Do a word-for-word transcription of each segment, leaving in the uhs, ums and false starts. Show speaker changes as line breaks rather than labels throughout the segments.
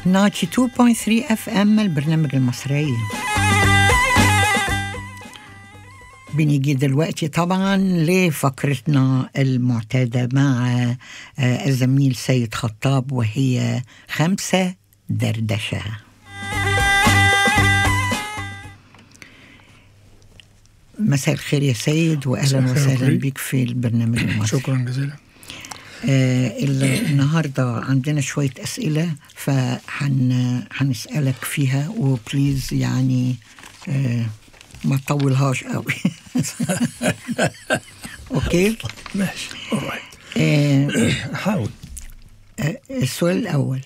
تسعة وتسعين فاصلة ثلاثة اف ام البرنامج المصري. بنيجي دلوقتي طبعا لفقرتنا المعتادة مع الزميل سيد خطاب، وهي خمسة دردشة. مساء الخير يا سيد، وأهلا وسهلا بك في البرنامج المصري.
شكرا جزيلا.
آه النهاردة عندنا شوية أسئلة فهنسألك فيها، وبليز يعني آه ما تطولهاش قوي. اوكي
ماشي.
آه
حاول.
آه السؤال الأول،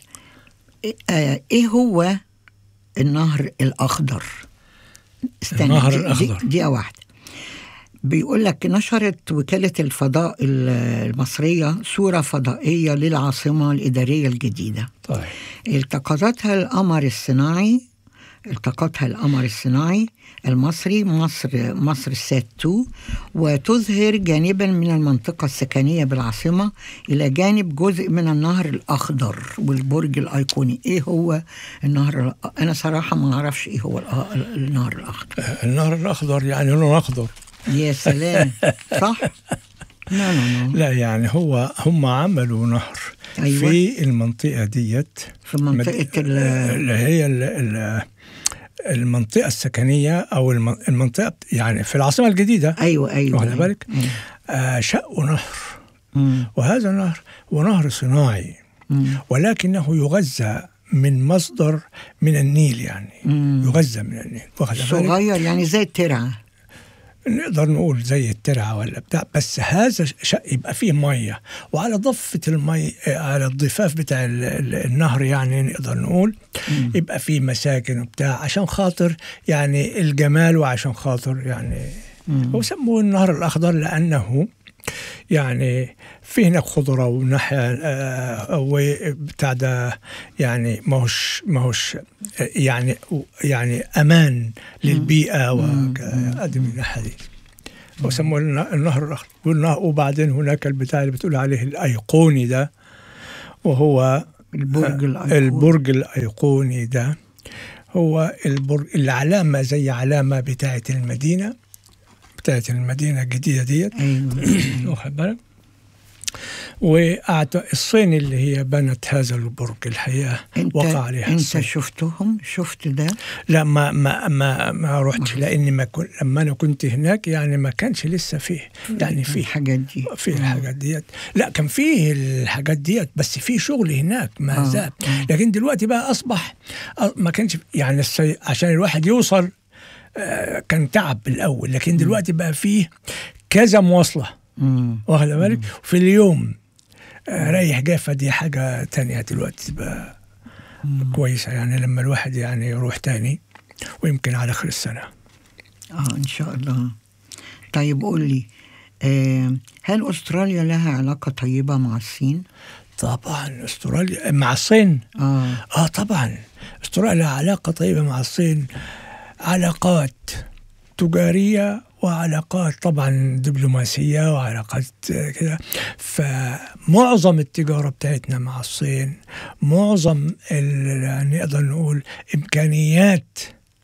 آه ايه هو النهر الأخضر؟
استنى، النهر الأخضر
دي, دي واحدة. بيقول لك نشرت وكالة الفضاء المصرية صورة فضائية للعاصمة الإدارية الجديدة.
طيب.
التقطتها القمر الصناعي التقطها القمر الصناعي المصري مصر مصر سات اتنين، وتظهر جانبا من المنطقة السكنية بالعاصمة إلى جانب جزء من النهر الأخضر والبرج الأيقوني. إيه هو النهر؟ أنا صراحة ما أعرفش إيه هو النهر الأخضر.
النهر الأخضر يعني لونه أخضر.
يا سلام، صح؟ لا لا لا
لا، يعني هو هم عملوا نهر. أيوة. في المنطقة ديت،
في منطقة
اللي هي ال ال المنطقة السكنية أو المنطقة يعني في العاصمة الجديدة.
أيوة أيوة
واخد بالك؟
أيوة.
آه شقوا نهر.
مم.
وهذا النهر هو نهر صناعي. مم. ولكنه يغذى من مصدر من النيل، يعني مم. يغذى من النيل.
صغير يعني زي الترعة،
نقدر نقول زي الترعة ولا بتاع، بس هذا شق يبقى فيه مية، وعلى ضفة المية على الضفاف بتاع النهر يعني نقدر نقول مم. يبقى فيه مساكن وبتاع، عشان خاطر يعني الجمال، وعشان خاطر يعني وسموه النهر الأخضر لأنه يعني في هناك خضرة وناحية آه وبتاع ده، يعني ماهوش ماهوش يعني يعني أمان للبيئة وقد من الناحية دي، وسموه النهر الأخضر. وبعدين هناك البتاع اللي بتقول عليه الأيقوني ده، وهو
البرج الأيقوني.
البرج الأيقوني ده هو البرج العلامة، زي علامة بتاعة المدينة بتاعت المدينة الجديدة ديت. واخد بالك؟ والصين اللي هي بنت هذا البرج الحقيقة وقع عليها
انت
الصين.
شفتهم؟ شفت ده؟
لا، ما ما ما ما رحتش، لاني ما كنت لما انا كنت هناك يعني ما كانش لسه فيه يعني فيه
الحاجات دي
فيه الحاجات ديت. لا، كان فيه الحاجات ديت، بس فيه شغل هناك ما زال. لكن دلوقتي بقى اصبح ما كانش يعني عشان الواحد يوصل كان تعب بالأول، لكن دلوقتي بقى فيه كذا مواصلة. واخد بالك؟ في اليوم رايح جاي، فدي حاجة تانية دلوقتي تبقى كويسة، يعني لما الواحد يعني يروح تاني، ويمكن على آخر السنة.
آه إن شاء الله. طيب قول لي، آه هل أستراليا لها علاقة طيبة مع الصين؟
طبعا أستراليا مع الصين.
آه,
آه طبعا أستراليا لها علاقة طيبة مع الصين، علاقات تجارية وعلاقات طبعا دبلوماسية وعلاقات كده. فمعظم التجارة بتاعتنا مع الصين، معظم نقدر نقول إمكانيات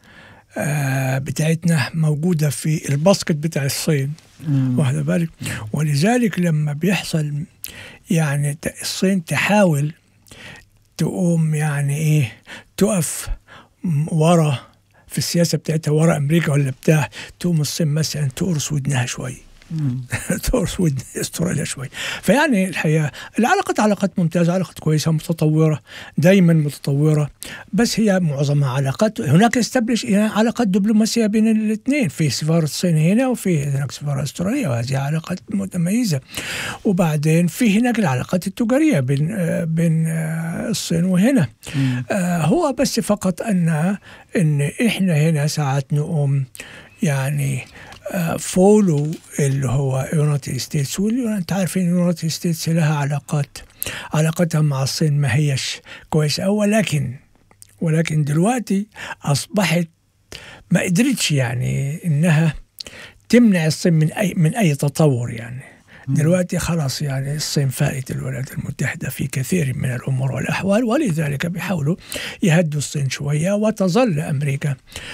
بتاعتنا موجودة في الباسكت بتاع الصين. واخد بالك؟ ولذلك لما بيحصل يعني الصين تحاول تقوم يعني إيه تقف ورا في السياسة بتاعتها ورا أمريكا ولا بتاع، تقوم الصين مثلا تقرص ودنها شوي. تقرص ودن استراليا شوي. فيعني الحقيقة العلاقات علاقات ممتازة، علاقات كويسة متطورة، دايما متطورة، بس هي معظمها علاقات. هناك استبلش علاقات دبلوماسية بين الاثنين، في سفارة الصين هنا وفي هناك سفارة استراليا، وهذه علاقات متميزة. وبعدين في هناك العلاقات التجارية بين بين الصين وهنا. آه هو بس فقط أن إن إحنا هنا ساعات نقوم يعني فولو اللي هو يونايتد ستيتس، واللي انت عارفين يونايتد ستيتس لها علاقات علاقتها مع الصين ما هيش كويسة، ولكن ولكن دلوقتي أصبحت ما قدرتش يعني إنها تمنع الصين من أي من أي تطور، يعني دلوقتي خلاص يعني الصين فائت الولايات المتحدة في كثير من الأمور والأحوال، ولذلك بيحاولوا يهدوا الصين شوية، وتظل أمريكا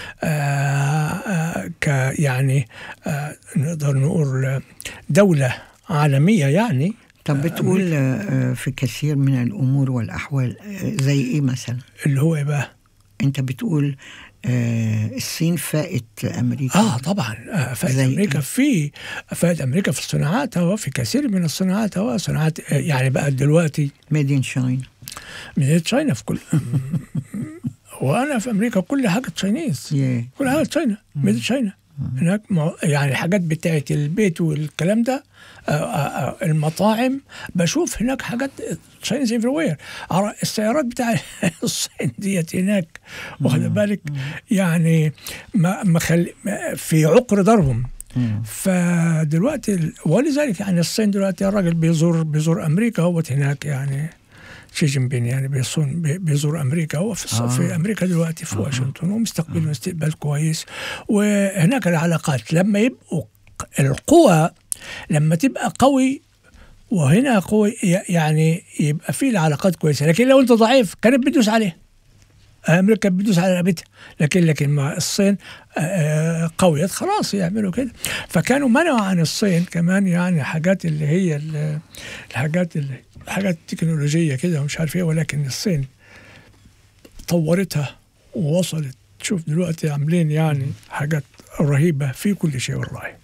آآ آآ ك يعني آآ نقدر نقول دولة عالمية يعني.
طب بتقول في كثير من الأمور والأحوال زي إيه مثلا؟
اللي هو إيه بقى؟
أنت بتقول آه الصين فائت أمريكا.
آه طبعا آه فائت أمريكا في فائت أمريكا في الصناعات، هو في كثير من الصناعات، هو صناعات آه يعني بقى دلوقتي
ميد إن شاينا،
ميد إن شاينا في كل وأنا في أمريكا كل حاجة تشاينيز،
yeah.
كل حاجة تشاينا، ميد إن شاينا هناك. يعني الحاجات بتاعت البيت والكلام ده، آآ آآ المطاعم بشوف هناك حاجات تشاينيز everywhere. السيارات بتاع الصين ديت هناك، واخد بالك يعني ما ما خل في عقر دارهم. فدلوقتي ولذلك يعني الصين دلوقتي الراجل بيزور بيزور امريكا، هو هناك يعني شي جين بين يعني بيصون بيزور امريكا، هو في, آه. في امريكا دلوقتي في آه. واشنطن، ومستقبل آه. استقبال كويس. وهناك العلاقات لما يبقوا القوى لما تبقى قوي وهنا قوي يعني يبقى في العلاقات كويسه. لكن لو انت ضعيف كانت بتدوس عليه، امريكا بتدوس على رقبتها. لكن لكن مع الصين قوية خلاص يعملوا كده. فكانوا منعوا عن الصين كمان يعني حاجات اللي هي الحاجات اللي حاجات تكنولوجية كده ومش عارف ايه، ولكن الصين طورتها ووصلت. شوف دلوقتي عاملين يعني حاجات رهيبة في كل شيء والله.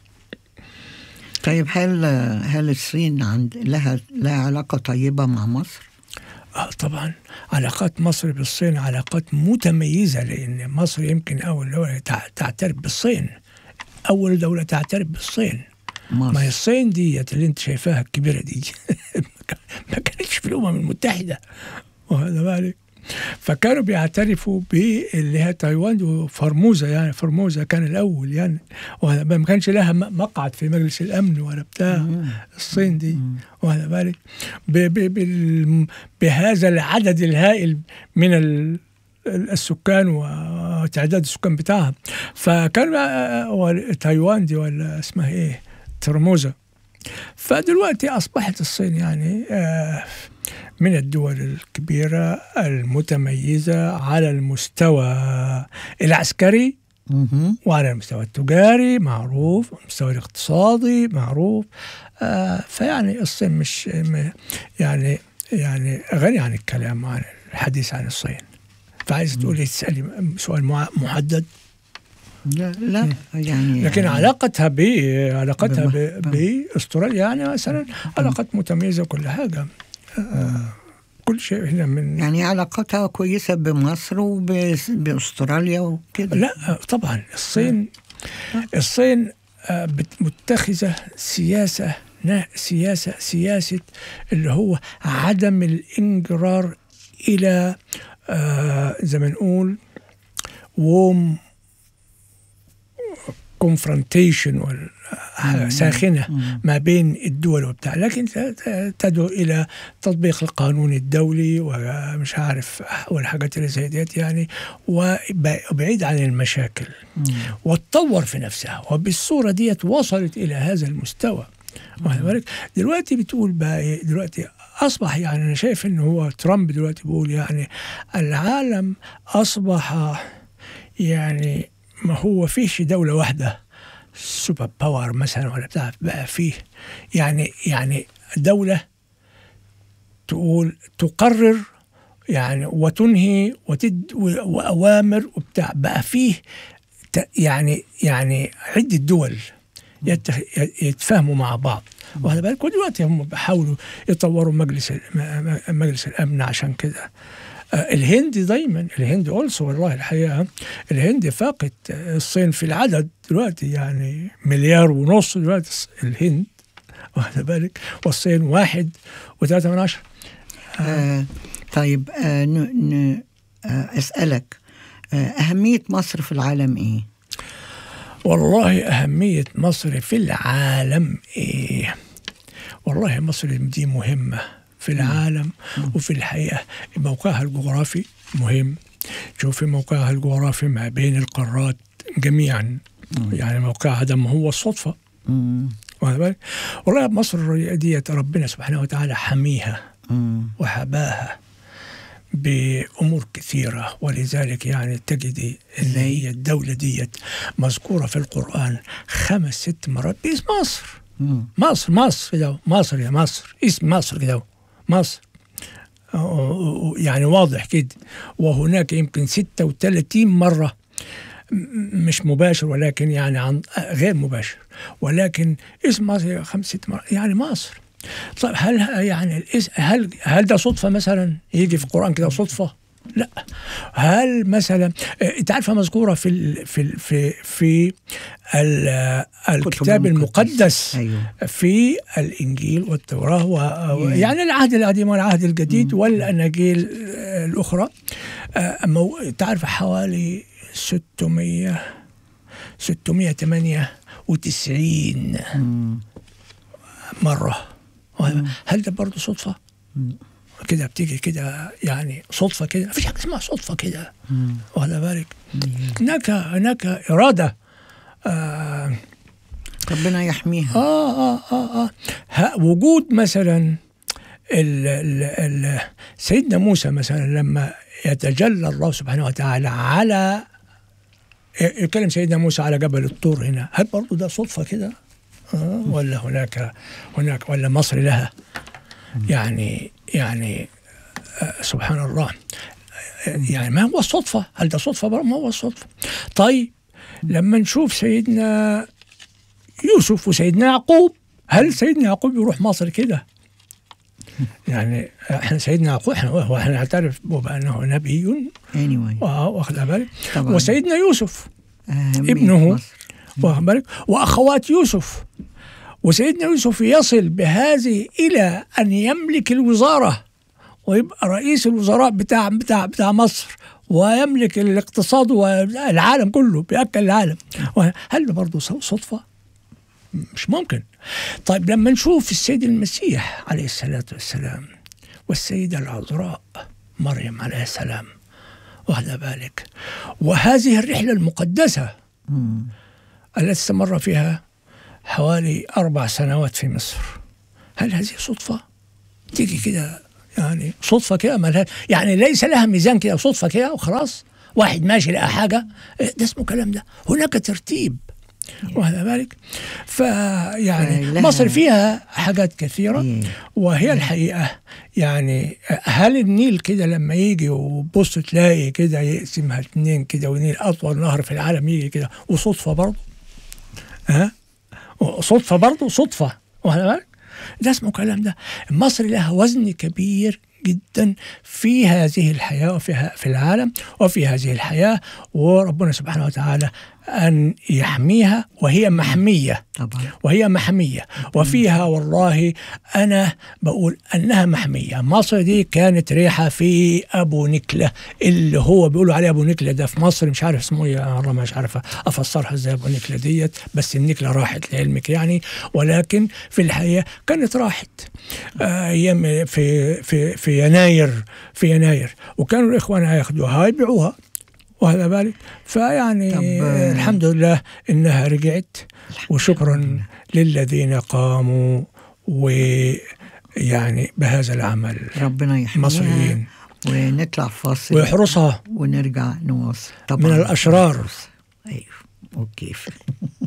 طيب هل هل الصين عند لها لها علاقة طيبة مع مصر؟
آه طبعا علاقات مصر بالصين علاقات متميزة، لأن مصر يمكن أول دولة تعترف بالصين، أول دولة تعترف بالصين. مصر. ما هي الصين دي اللي انت شايفاها الكبيرة دي ما كانتش في الأمم المتحدة، وهذا بالك. فكانوا بيعترفوا باللي هي تايوان وفرموزة، يعني فرموزة كان الأول يعني، وهذا ما كانش لها مقعد في مجلس الأمن ولا بتاع الصين دي، وهذا بالك بهذا العدد الهائل من السكان وتعداد السكان بتاعها. فكان تايوان دي ولا اسمها ايه فرموزة. فدلوقتي أصبحت الصين يعني آه من الدول الكبيرة المتميزة على المستوى العسكري وعلى المستوى التجاري معروف، والمستوى الاقتصادي معروف. آه فيعني الصين مش يعني يعني غني عن الكلام عن الحديث عن الصين. فعايز تقولي تسألي سؤال محدد؟
لا لا يعني
لكن يعني علاقتها ب علاقتها باستراليا يعني مثلا علاقات متميزة كل حاجة. آه كل شيء هنا من
يعني علاقتها كويسة بمصر وبأستراليا وكده.
لا طبعا الصين الصين متخذة سياسة سياسة سياسة اللي هو عدم الانجرار إلى آه زي ما نقول ووم كونفرونتيشن ساخنة ما بين الدول وبتاع، لكن تدعو إلى تطبيق القانون الدولي ومش عارف والحاجات اللي زي ديت يعني، وبعيد عن المشاكل وتطور في نفسها، وبالصورة ديت وصلت إلى هذا المستوى. دلوقتي بتقول بقى دلوقتي أصبح يعني أنا شايف إنه هو ترامب دلوقتي بيقول يعني العالم أصبح يعني ما هو فيش دولة واحدة سوبر باور مثلا ولا بتاع، بقى فيه يعني يعني دولة تقول تقرر يعني وتنهي وتد وأوامر وبتاع، بقى فيه يعني يعني عدة دول يتفاهموا مع بعض. وهذا بالك دلوقتي هم بيحاولوا يطوروا مجلس مجلس الأمن عشان كده. الهند دايما الهند أولسو والله الحقيقة الهند فاقت الصين في العدد دلوقتي، يعني مليار ونص دلوقتي الهند، واخد بالك، والصين واحد وثلاثة من عشرة.
آه طيب آه ن ن آه أسألك آه أهمية مصر في العالم إيه؟
والله أهمية مصر في العالم إيه؟ والله مصر دي مهمة في العالم، وفي الحقيقة موقعها الجغرافي مهم. شوفي موقعها الجغرافي ما بين القارات جميعا، يعني موقعها ده ما هو الصدفة والله مصر ديت ربنا سبحانه وتعالى حميها وحباها بأمور كثيرة، ولذلك يعني تجدي إن هي الدولة ديت مذكورة في القرآن خمس ست مرات باسم مصر. مم. مصر مصر كده، مصر يا مصر، اسم مصر كده، مصر يعني واضح كده. وهناك يمكن ستة وثلاثين مرة مش مباشر، ولكن يعني عن غير مباشر، ولكن اسم مصر خمس ست مرات يعني مصر. طيب هل يعني هل هل ده صدفة مثلا يجي في القرآن كده صدفة؟ لا. هل مثلا انت عارفه مذكوره في ال في ال في في الكتاب المقدس، أيوه. في الانجيل والتوراه ويعني العهد القديم والعهد الجديد والاناجيل الاخرى، تعرف حوالي ستمائة ستمائة وثمانية وتسعين مره. هل ده برضه صدفه؟ كده بتيجي كده يعني صدفة كده؟ مفيش حاجة اسمها صدفة كده، واخد بالك؟ هناك هناك إرادة. آه
ربنا يحميها.
آه آه آه, آه. وجود مثلا ال ال ال سيدنا موسى مثلا لما يتجلى الله سبحانه وتعالى على يكلم سيدنا موسى على جبل الطور هنا، هل برضه ده صدفة كده؟ آه ولا هناك هناك ولا مصر لها يعني يعني آه سبحان الله، يعني ما هو الصدفة؟ هل ده صدفة؟ برضه ما هو الصدفة. طيب لما نشوف سيدنا يوسف وسيدنا يعقوب، هل سيدنا يعقوب يروح مصر كده؟ يعني احنا سيدنا يعقوب احنا احنا نعترف بأنه نبي
anyway.
واخد بالك، وسيدنا يوسف ابنه واخد بالك، واخوات يوسف، وسيدنا يوسف يصل بهذه إلى أن يملك الوزارة ويبقى رئيس الوزراء بتاع بتاع بتاع مصر، ويملك الاقتصاد والعالم كله، بيأكل العالم. هل ده برضه صدفة؟ مش ممكن. طيب لما نشوف السيد المسيح عليه الصلاة والسلام والسيدة العذراء مريم عليه السلام، واخد بالك، وهذه الرحلة المقدسة التي استمر فيها حوالي أربع سنوات في مصر، هل هذه صدفة؟ تيجي كده يعني صدفة كده مالها يعني ليس لها ميزان كده، صدفة كده وخلاص واحد ماشي لقى حاجة، ده اسمه كلام؟ ده هناك ترتيب، واخد بالك. فيعني مصر فيها حاجات كثيرة، وهي الحقيقة يعني هل النيل كده لما يجي وبص تلاقي كده يقسمها اتنين كده، والنيل أطول نهر في العالم يجي كده وصدفة برضه؟ ها؟ صدفة برضه؟ صدفة، واخد بالك؟ ده اسمه كلام؟ ده مصر لها وزن كبير جدا في هذه الحياة وفي في العالم وفي هذه الحياة، وربنا سبحانه وتعالى أن يحميها، وهي محمية طبعا، وهي محمية وفيها والله أنا بقول أنها محمية. مصر دي كانت ريحة في أبو نكلة، اللي هو بيقولوا عليه أبو نكلة ده في مصر، مش عارف اسمه يا والله، مش عارف أفسرها ازاي أبو نكلة ديت، بس النكلة راحت لعلمك يعني، ولكن في الحقيقة كانت راحت أيام آه في في في يناير في يناير وكانوا الإخوان هياخدوها يبيعوها، وهذا بالك. فيعني الحمد لله إنها رجعت، وشكرا للذين قاموا ويعني بهذا العمل،
ربنا يحميها
مصريين،
ونطلع فاصل
ويحرسها
ونرجع نواصل طبعا
من الأشرار.
أيوه أوكي.